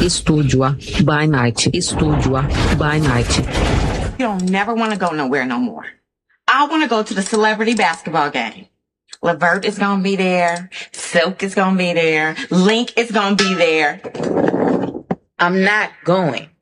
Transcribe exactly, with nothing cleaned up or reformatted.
Estúdio by night. Estúdio by night. You don't never want to go nowhere no more. I want to go to the celebrity basketball game. Levert is going to be there. Silk is going to be there. Link is going to be there. I'm not going.